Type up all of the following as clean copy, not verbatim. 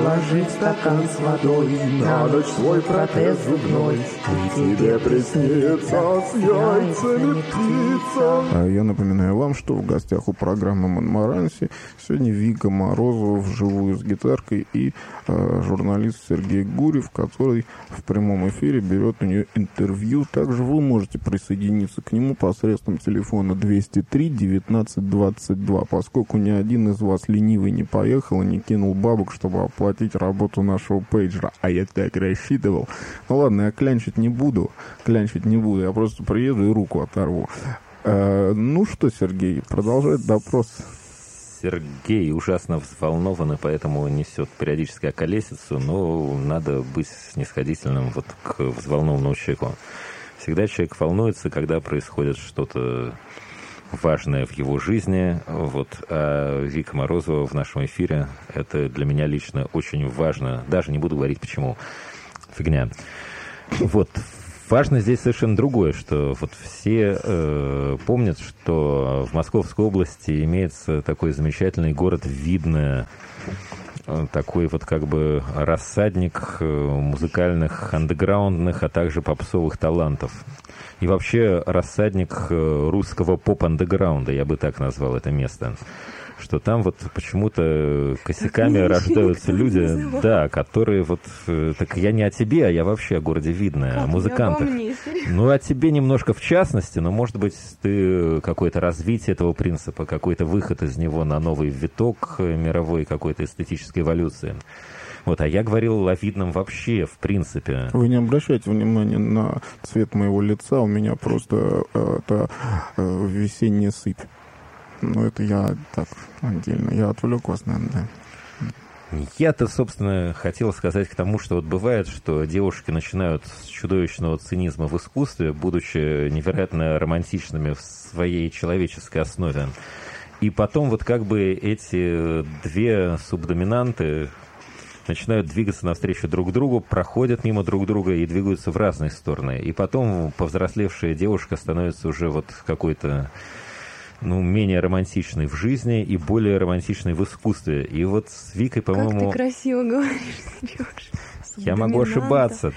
положить стакан с водой, на ночь свой протез зубной, и тебе приснится с яйцами птица. Я напоминаю вам, что в гостях у программы «Монмаранси» сегодня Вика Морозова вживую с гитаркой и журналист Сергей Гурьев, который в прямом эфире берет у нее интервью. Также вы можете присоединиться к нему посредством телефона 203 19 22, поскольку ни один из вас ленивый не поехал и не кинул бабок, чтобы оплатить работу нашего пейджера. А я так рассчитывал. Ну ладно, я клянчить не буду, я просто приеду и руку оторву. Ну что, Сергей, продолжает допрос. Сергей ужасно взволнован, и поэтому несет периодически околесицу, но надо быть снисходительным вот к взволнованному человеку. Всегда человек волнуется, когда происходит что-то важное в его жизни. Вот. А Вика Морозова в нашем эфире — это для меня лично очень важно. Даже не буду говорить, почему. Фигня. Вот. Важно здесь совершенно другое, что вот все помнят, что в Московской области имеется такой замечательный город Видное, такой вот как бы рассадник музыкальных андеграундных, а также попсовых талантов. И вообще рассадник русского поп-андеграунда, я бы так назвал это место. Что там вот почему-то косяками рождаются люди, да, которые вот... Так я не о тебе, а я вообще о городе Видное, о музыкантах. Ну, о тебе немножко в частности, но, может быть, ты какое-то развитие этого принципа, какой-то выход из него на новый виток мировой какой-то эстетической эволюции. Вот, а я говорил о Видном вообще, в принципе. Вы не обращайте внимания на цвет моего лица, у меня просто это весенняя сыпь. Ну, это я так отдельно. Я отвлек вас, наверное, да. Я-то, собственно, хотел сказать к тому, что вот бывает, что девушки начинают с чудовищного цинизма в искусстве, будучи невероятно романтичными в своей человеческой основе. И потом вот как бы эти две субдоминанты начинают двигаться навстречу друг другу, проходят мимо друг друга и двигаются в разные стороны. И потом повзрослевшая девушка становится уже вот какой-то... менее романтичный в жизни и более романтичный в искусстве. И вот с Викой, по-моему... Как ты красиво говоришь, Сереж. Я могу ошибаться.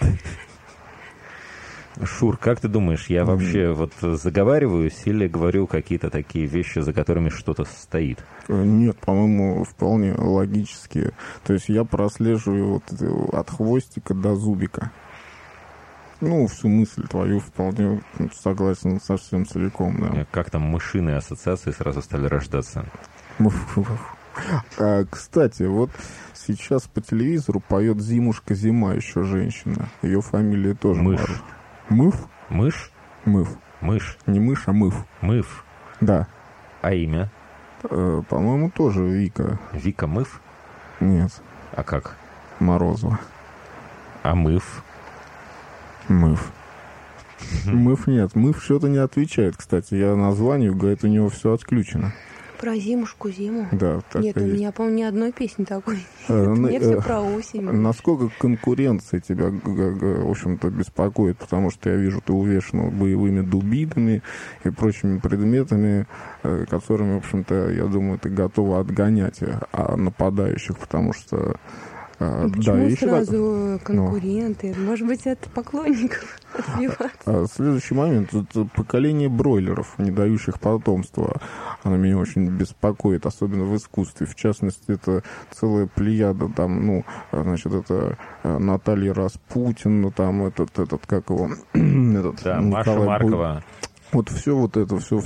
Шур, как ты думаешь, я вообще вот заговариваюсь или говорю какие-то такие вещи, за которыми что-то стоит? Нет, по-моему, вполне логически. То есть я прослеживаю вот от хвостика до зубика. Всю мысль твою вполне согласен совсем целиком, да. Как там мышиные ассоциации сразу стали рождаться? Кстати, вот сейчас по телевизору поет Зимушка Зима, еще женщина. Ее фамилия тоже Мышь. Мыв? Мышь? Мыв. Мышь. Не мышь, а мыв. Мыв? Да. А имя? По-моему, тоже Вика. Вика Мыв? Нет. А как? Морозова. А Мыв? Мыв. Мыв нет. Мыв что-то не отвечает, кстати. Я названию, говорит, у него все отключено. Про зимушку, зиму? Да, так нет, и у есть. меня, по-моему, ни одной песни такой. Мне все про осень. Насколько конкуренция тебя, в общем-то, беспокоит? Потому что я вижу, ты увешана боевыми дубинами и прочими предметами, которыми, в общем-то, я думаю, ты готова отгонять нападающих, потому что... Почему сразу конкуренты? Может быть, от поклонников отбиваться? Следующий момент. Тут поколение бройлеров, не дающих потомства, оно меня очень беспокоит, особенно в искусстве. В частности, это целая плеяда, там, это Наталья Распутина, там, этот, как его, да, Маша Маркова. Вот все это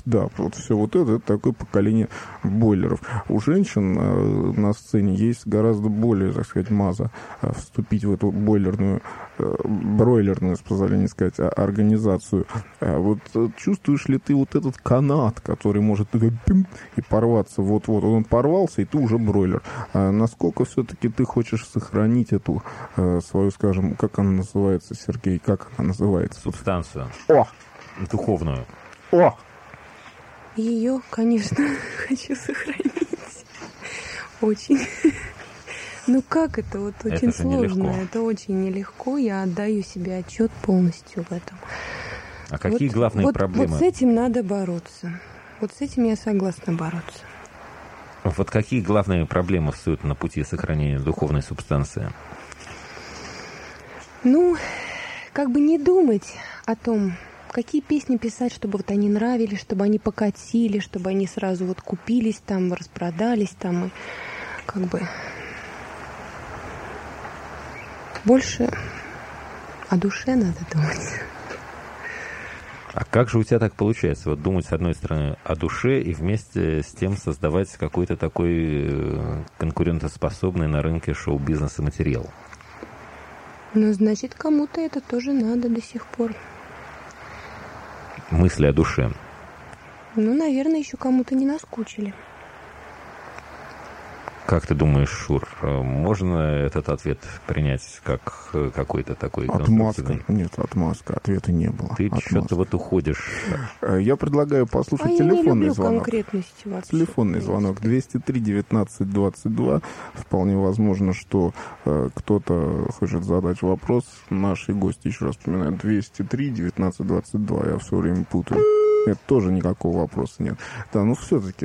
такое поколение бойлеров. У женщин на сцене есть гораздо более, так сказать, маза вступить в эту бройлерную, с позволения сказать, организацию. Вот чувствуешь ли ты вот этот канат, который может и порваться? Вот-вот, он порвался, и ты уже бройлер. Насколько все-таки ты хочешь сохранить эту свою, скажем, как она называется, Сергей, как она называется? Субстанцию. О! Духовную. О! Ее, конечно, хочу сохранить. Очень. Как это? Вот очень это сложно. Нелегко. Это очень нелегко. Я отдаю себе отчет полностью в этом. А какие главные проблемы? Вот с этим надо бороться. Вот с этим я согласна бороться. Вот какие главные проблемы встают на пути сохранения духовной субстанции? Ну, как бы не думать о том, какие песни писать, чтобы вот они нравились, чтобы они покатили, чтобы они сразу вот купились там, распродались там, и как бы больше о душе надо думать. А как же у тебя так получается? Вот думать, с одной стороны, о душе и вместе с тем создавать какой-то такой конкурентоспособный на рынке шоу-бизнеса материал? Ну, значит, кому-то это тоже надо до сих пор. Мысли о душе. Ну, наверное, еще кому-то не наскучили. Как ты думаешь, Шур, можно этот ответ принять как какой-то такой Отмазка. конструктивный? Нет, отмазка. Ответа не было. Ты Отмазка. что-то вот уходишь. Я предлагаю послушать я не телефонный люблю звонок. конкретности вообще. Телефонный звонок 203-19-22. Вполне возможно, что кто-то хочет задать вопрос. Наши гости, еще раз вспоминаю, 203-19-22. Я все время путаю. Нет, тоже никакого вопроса нет. Да, ну все-таки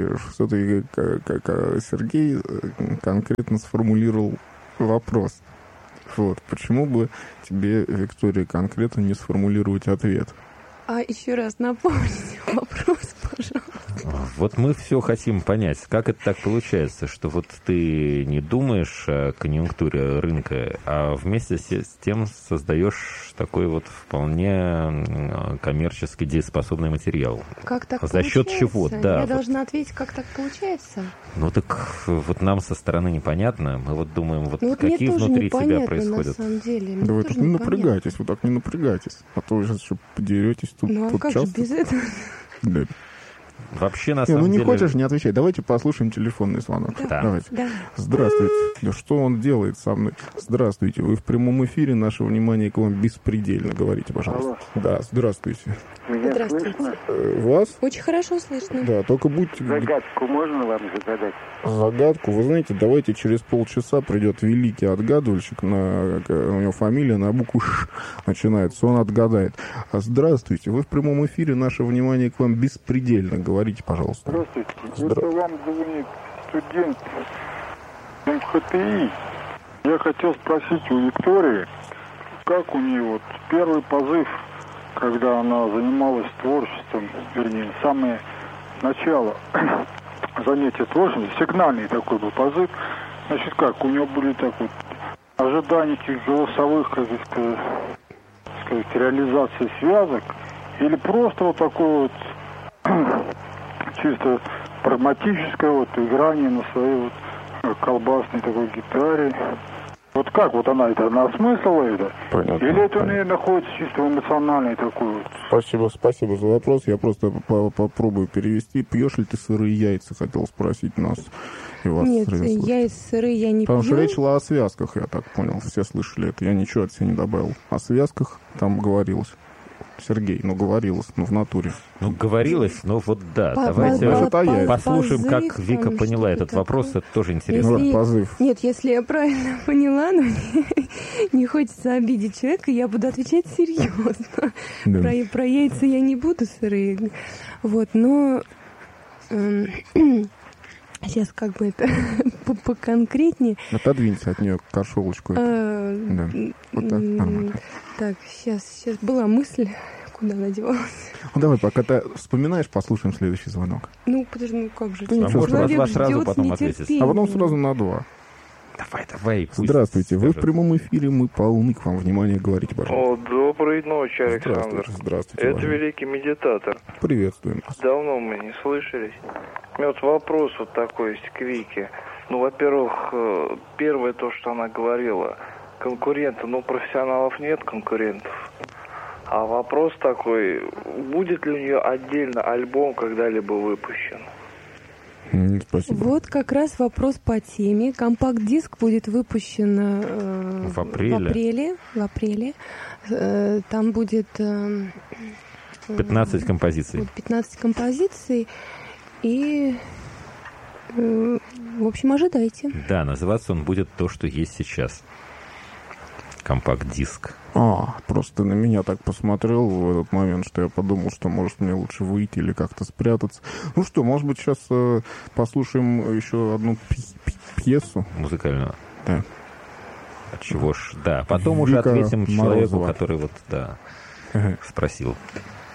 Сергей конкретно сформулировал вопрос. Вот, почему бы тебе, Виктория, конкретно не сформулировать ответ? А еще раз напомните вопрос, пожалуйста. Вот мы все хотим понять, как это так получается, что вот ты не думаешь о конъюнктуре рынка, а вместе с тем создаешь такой вот вполне коммерчески дееспособный материал. Как так За счет чего? Да. Я вот. должна ответить, как так получается. Ну так вот нам со стороны непонятно. Мы вот думаем, вот Ну, вот какие мне тоже внутри тебя непонятно, происходят. на самом деле. Мне Да вы тоже так не непонятно. напрягайтесь, вы так не напрягайтесь. А то вы сейчас еще подеретесь тут Ну, а под как же час. без этого? Да. Вообще, на Не, самом ну не деле... хочешь, не отвечай. Давайте послушаем телефонный звонок. Да. Давайте. Да. Здравствуйте. Да что он делает со мной? Здравствуйте. Вы в прямом эфире. Наше внимание к вам беспредельно. Говорите, пожалуйста. Алло. Да, здравствуйте. Меня Здравствуйте. слышно? Вас? Очень хорошо слышно. Да, только будьте... Загадку можно вам загадать? Загадку. Вы знаете, давайте через полчаса придет великий отгадывальщик. У него фамилия на букву Ш начинается. Он отгадает. Здравствуйте. Вы в прямом эфире. Наше внимание к вам беспредельно. Говорите, пожалуйста. Здравствуйте. Это вам звонит студент МХТИ. Я хотел спросить у Виктории, как у нее вот первый позыв, когда она занималась творчеством, вернее, самое начало занятия творчеством, сигнальный такой был позыв. Значит, как, у нее были так вот ожидания этих голосовых, как сказать, реализации связок, или просто вот такой вот чисто прагматическое вот играние на своей вот колбасной такой гитаре. Вот как вот она осмыслила это? Понятно. Или это у нее находится чисто эмоциональный такой вот? Спасибо за вопрос. Я просто попробую перевести. Пьешь ли ты сырые яйца? Хотел спросить нас. И вас, Нет, слушателей. я сырые я не Потому что пью. речь шла о связках, я так понял. Все слышали это. Я ничего от себя не добавил. О связках там говорилось. Сергей, говорилось, в натуре. Ну, говорилось, но вот да. По- Давайте по- послушаем, позыв, как Вика там, поняла что-то этот вопрос. такое. Это тоже интересно. Ну, позыв. Нет, если я правильно поняла, но не хочется обидеть человека, я буду отвечать серьезно. Да. Про яйца я не буду сырые. Вот, но сейчас как бы это поконкретнее. Отодвинься от нее кошелочку. Да. Вот так, нормально. Так, сейчас была мысль, куда она девалась. Ну, давай, пока ты вспоминаешь, послушаем следующий звонок. Ну, подожди, как же. Да ничего Человек страшного. Сразу ждет потом с ответить. нетерпением. А потом сразу на 2. Давай. Пусть Здравствуйте, вы в скажет. прямом эфире, мы полны к вам внимания, говорите, пожалуйста. Доброй ночи, Александр. Здравствуйте. Это уважаемый. великий медитатор. Приветствуем вас. Давно мы не слышались. У меня вот вопрос вот такой есть к Вике. Ну, во-первых, первое то, что она говорила, конкуренты, профессионалов нет конкурентов. А вопрос такой, будет ли у нее отдельно альбом когда-либо выпущен? Спасибо. Вот как раз вопрос по теме. Компакт-диск будет выпущен В апреле. В апреле. Там будет 15 композиций. 15 композиций. И, в общем, ожидайте. Да, называться он будет «То, что есть сейчас». компакт-диск. Просто на меня так посмотрел в этот момент, что я подумал, что, может, мне лучше выйти или как-то спрятаться. Ну что, может быть, сейчас послушаем еще одну пьесу? Музыкальную. Да. Чего ж, да. Потом уже Вика ответим человеку, Морозова. который спросил.